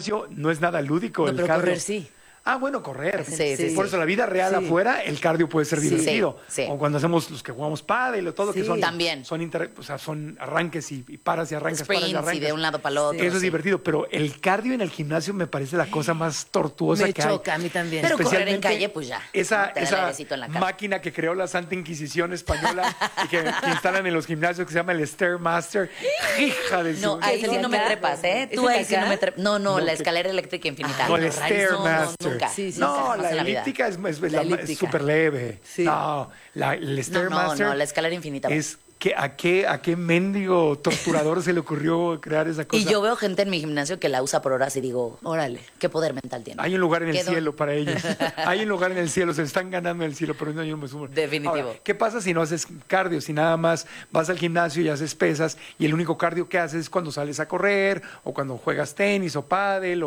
gimnasio no es nada lúdico. No, el pero cardio. correr sí. Ah, bueno, correr. Sí. Por eso la vida real afuera, el cardio puede ser divertido. Sí. O cuando hacemos los que jugamos pádel o todo, que son también. Son arranques y paras y arrancas, paras y Sprints arrancas. y de un lado para el otro. Eso es divertido, pero el cardio en el gimnasio me parece la cosa más tortuosa Me que hay. choca, a mí también. Pero correr en Especialmente calle, pues ya. Esa, ¿no? Te da el esa airecito en la cara. máquina que creó la Santa Inquisición española y que instalan en los gimnasios que se llama el Stairmaster. Hija de su... No, ahí sí no me acá? trepas, ¿eh? ¿Es Tú el ahí sí no acá? me trepas. No, la que- escalera eléctrica infinita. No, el Ay, rarísimo. Stairmaster. Nunca. Sí, No, jamás la en vida. elíptica es La elíptica. súper leve. Sí. No, el Stairmaster No, la escalera infinita. es que a qué mendigo torturador se le ocurrió crear esa cosa. Y yo veo gente en mi gimnasio que la usa por horas y digo, órale, qué poder mental tiene. Hay un lugar en el Quedo- cielo para ellos. Hay un lugar en el cielo, se están ganando en el cielo, pero no yo me sumo. Definitivo. Ahora, ¿qué pasa si no haces cardio? Si nada más vas al gimnasio y haces pesas y el único cardio que haces es cuando sales a correr o cuando juegas tenis o pádel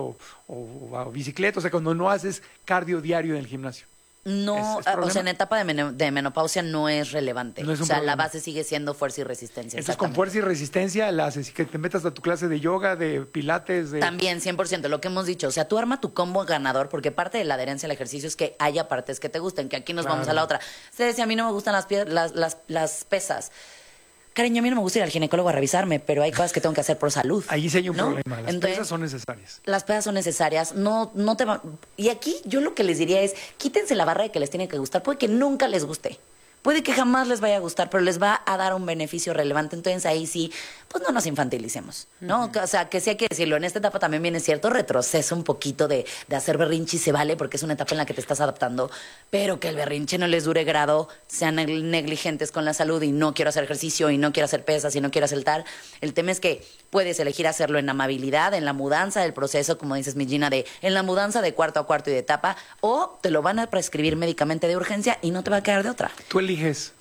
o bicicleta, o sea, cuando no haces cardio diario en el gimnasio. No, ¿Es problema? o sea, en etapa de menopausia no es relevante. No es un o sea, problema. la base sigue siendo fuerza y resistencia. Entonces, con exactamente. fuerza y resistencia la haces y que te metas a tu clase de yoga, de pilates, de... También, 100%, lo que hemos dicho. O sea, tú arma tu combo ganador, porque parte de la adherencia al ejercicio es que haya partes que te gusten, que aquí nos vamos a la otra. Se decía, a mí no me gustan las pesas. Cariño, a mí no me gusta ir al ginecólogo a revisarme, pero hay cosas que tengo que hacer por salud. Ahí sí hay un ¿no? problema. Las Entonces, pesas son necesarias. las pesas son necesarias, no te va... Y aquí yo lo que les diría es, quítense la barra de que les tiene que gustar, puede que nunca les guste, puede que jamás les vaya a gustar, pero les va a dar un beneficio relevante, entonces ahí sí, pues no nos infantilicemos, ¿no? O sea, que sí hay que decirlo, en esta etapa también viene cierto retroceso un poquito de hacer berrinche y se vale, porque es una etapa en la que te estás adaptando, pero que el berrinche no les dure grado, sean negligentes con la salud y no quiero hacer ejercicio y no quiero hacer pesas y no quiero hacer tal. El tema es que puedes elegir hacerlo en amabilidad, en la mudanza del proceso, como dices mi Gina, en la mudanza de cuarto a cuarto y de etapa, o te lo van a prescribir médicamente de urgencia y no te va a quedar de otra. Tú eliges.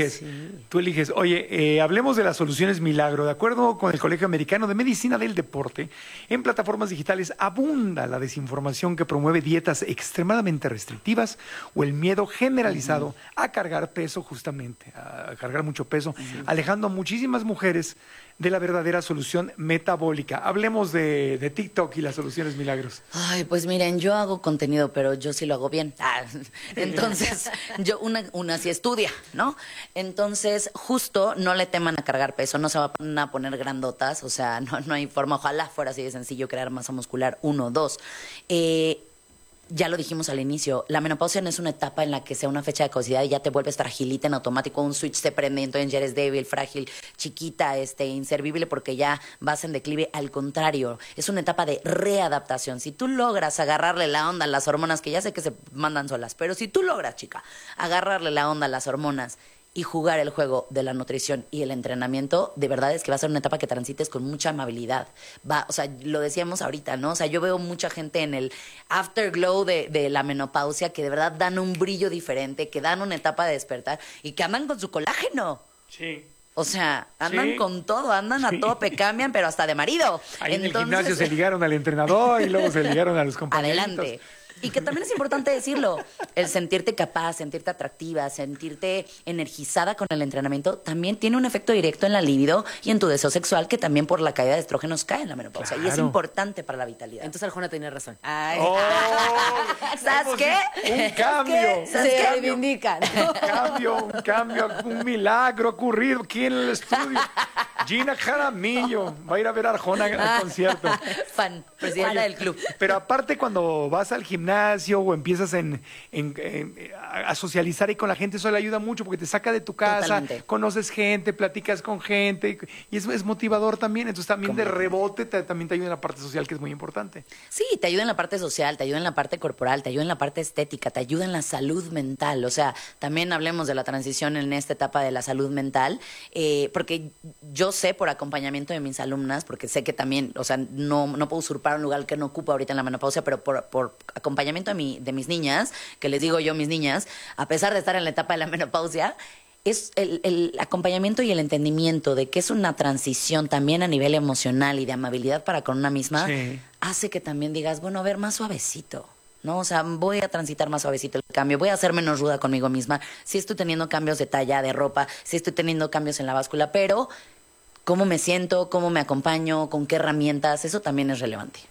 Oye, hablemos de las soluciones milagro. De acuerdo con el Colegio Americano de Medicina del Deporte, en plataformas digitales abunda la desinformación que promueve dietas extremadamente restrictivas o el miedo generalizado a cargar peso, justamente, a cargar mucho peso, alejando a muchísimas mujeres de la verdadera solución metabólica. Hablemos de TikTok y las soluciones milagros. Ay, pues miren, yo hago contenido, pero yo sí lo hago bien. Entonces, una sí estudia, ¿no? Entonces, justo no le teman a cargar peso, no se van a poner grandotas, o sea, no hay forma, ojalá fuera así de sencillo crear masa muscular, 1, 2. Ya lo dijimos al inicio, la menopausia no es una etapa en la que sea una fecha de caducidad y ya te vuelves fragilita en automático, un switch se prende, entonces ya eres débil, frágil, chiquita, inservible porque ya vas en declive. Al contrario, es una etapa de readaptación. Si tú logras agarrarle la onda a las hormonas, que ya sé que se mandan solas, pero si tú logras, chica, agarrarle la onda a las hormonas y jugar el juego de la nutrición y el entrenamiento, de verdad es que va a ser una etapa que transites con mucha amabilidad. O sea, lo decíamos ahorita, ¿no? O sea, yo veo mucha gente en el afterglow de la menopausia que de verdad dan un brillo diferente, que dan una etapa de despertar y que andan con su colágeno. Sí. O sea, andan Sí. con todo, andan a tope, cambian, pero hasta de marido. Ahí en el gimnasio se ligaron al entrenador y luego se ligaron a los compañeros. Adelante. Y que también es importante decirlo, el sentirte capaz, sentirte atractiva, sentirte energizada con el entrenamiento, también tiene un efecto directo en la libido y en tu deseo sexual, que también por la caída de estrógenos cae en la menopausia. Y es Claro. importante para la vitalidad. Entonces Arjona tenía razón. Ay. ¡Oh! ¿Sabes qué? Un cambio. Se reivindican. Un cambio, un milagro ocurrido aquí en el estudio. Gina Jaramillo va a ir a ver a Arjona al concierto. Fan, presidenta Oye, del club. Pero aparte cuando vas al gimnasio o empiezas a socializar ahí con la gente, eso le ayuda mucho porque te saca de tu casa, Totalmente. conoces gente, platicas con gente y es motivador también. Entonces también de rebote también te ayuda en la parte social, que es muy importante. Sí, te ayuda en la parte social, te ayuda en la parte corporal, te ayuda en la parte estética, te ayuda en la salud mental. O sea, también hablemos de la transición en esta etapa de la salud mental, porque yo sé por acompañamiento de mis alumnas, porque sé que también, o sea, no puedo usurpar un lugar que no ocupo ahorita en la menopausia, pero por acompañamiento de mis niñas, que les digo yo mis niñas, a pesar de estar en la etapa de la menopausia, es el acompañamiento y el entendimiento de que es una transición también a nivel emocional y de amabilidad para con una misma, Sí. hace que también digas, bueno, a ver, más suavecito, ¿no? O sea, voy a transitar más suavecito el cambio, voy a ser menos ruda conmigo misma, sí estoy teniendo cambios de talla, de ropa, sí estoy teniendo cambios en la báscula, pero cómo me siento, cómo me acompaño, con qué herramientas, eso también es relevante.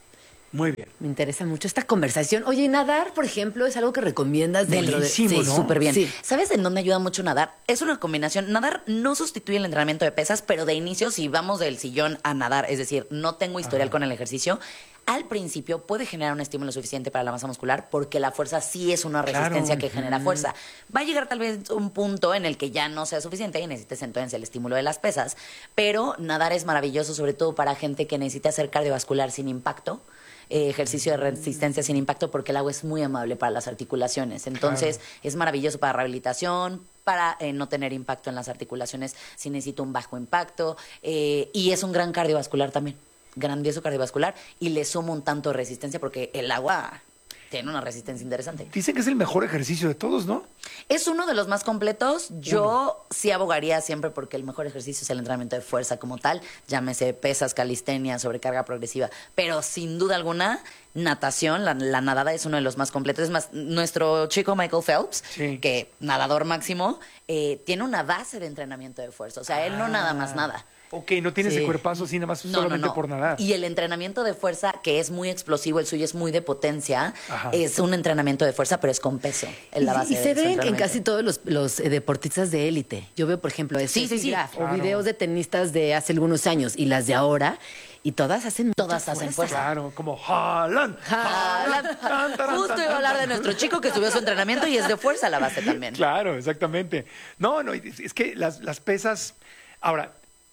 Muy bien. Me interesa mucho esta conversación. Oye, ¿y nadar, por ejemplo, es algo que recomiendas dentro de... Buenísimo, Sí, ¿no? Súper bien. Sí. ¿Sabes en dónde ayuda mucho nadar? Es una combinación. Nadar no sustituye el entrenamiento de pesas, pero de inicio, si vamos del sillón a nadar, es decir, no tengo historial con el ejercicio, al principio puede generar un estímulo suficiente para la masa muscular porque la fuerza sí es una resistencia Claro. que genera fuerza. Va a llegar tal vez un punto en el que ya no sea suficiente y necesites entonces el estímulo de las pesas, pero nadar es maravilloso, sobre todo para gente que necesita hacer cardiovascular sin impacto. Ejercicio de resistencia sin impacto porque el agua es muy amable para las articulaciones. Entonces, es maravilloso para rehabilitación, para no tener impacto en las articulaciones si necesito un bajo impacto. Y es un gran cardiovascular también, grandioso cardiovascular. Y le suma un tanto de resistencia porque el agua tiene una resistencia interesante. Dicen que es el mejor ejercicio de todos, ¿no? Es uno de los más completos. Yo sí abogaría siempre porque el mejor ejercicio es el entrenamiento de fuerza como tal. Llámese pesas, calistenia, sobrecarga progresiva. Pero sin duda alguna, natación, la nadada es uno de los más completos. Es más, nuestro chico Michael Phelps, Sí. que nadador máximo, tiene una base de entrenamiento de fuerza. O sea, él no nada más nada. Ok, no tienes Sí. ese cuerpazo así nada más No, solamente no. por nadar. Y el entrenamiento de fuerza, que es muy explosivo, el suyo es muy de potencia, Ajá. es un entrenamiento de fuerza, pero es con peso. En la base Y de se su ven en entrenamiento. casi todos los deportistas de élite. Yo veo, por ejemplo, Sí, sí, sí. Graf, Claro. o videos de tenistas de hace algunos años y las de ahora, y todas hacen Todas hacen fuerza. Claro, como Haaland. Haaland. Tan, taran, Justo tan, iba a hablar de tan. nuestro chico que subió su entrenamiento y es de fuerza la base también. Claro, exactamente. No, es que las pesas, ahora,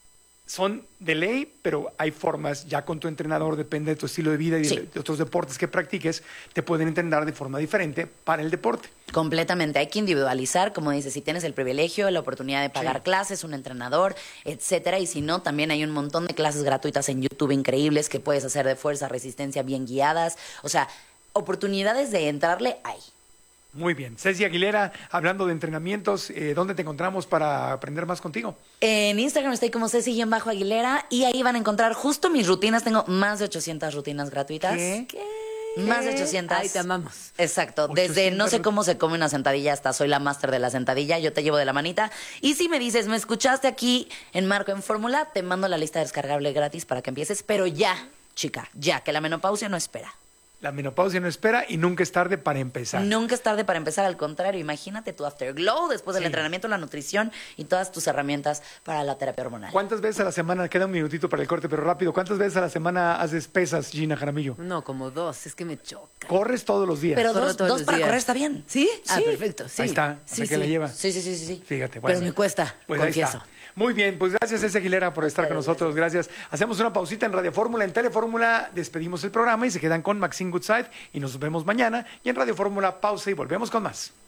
son de ley, pero hay formas, ya con tu entrenador, depende de tu estilo de vida y Sí. de otros deportes que practiques, te pueden entrenar de forma diferente para el deporte. Completamente. Hay que individualizar, como dices, si tienes el privilegio, la oportunidad de pagar clases, un entrenador, etcétera. Y si no, también hay un montón de clases gratuitas en YouTube increíbles que puedes hacer de fuerza, resistencia, bien guiadas. O sea, oportunidades de entrarle hay. Muy bien. Ceci Aguilera, hablando de entrenamientos, ¿dónde te encontramos para aprender más contigo? En Instagram estoy como Ceci-Aguilera y ahí van a encontrar justo mis rutinas. Tengo más de 800 rutinas gratuitas. ¿Qué? Más de 800. Ay, te amamos. Exacto. Desde 800 no sé cómo se come una sentadilla hasta soy la máster de la sentadilla. Yo te llevo de la manita. Y si me dices, me escuchaste aquí en Marco en Fórmula, te mando la lista descargable gratis para que empieces. Pero ya, chica, ya, que la menopausia no espera. La menopausia no espera y nunca es tarde para empezar. Nunca es tarde para empezar, al contrario, imagínate tu afterglow después del Sí. entrenamiento, la nutrición y todas tus herramientas para la terapia hormonal. ¿Cuántas veces a la semana, queda un minutito para el corte, pero rápido, cuántas veces a la semana haces pesas, Gina Jaramillo? No, como dos, es que me choca. ¿Corres todos los días? Pero Corro dos, todos dos los para días. correr está bien. ¿Sí? Ah, Sí. perfecto, sí. Ahí está, Sí, hasta que la sí. lleva. Sí, sí, sí, sí, sí. Fíjate, bueno. Pero me cuesta, Pues ahí confieso. está. Muy bien, pues gracias Ceci Aguilera por estar con nosotros, gracias. Hacemos una pausita en Radio Fórmula, en Telefórmula, despedimos el programa y se quedan con Maxine Goodside y nos vemos mañana. Y en Radio Fórmula, pausa y volvemos con más.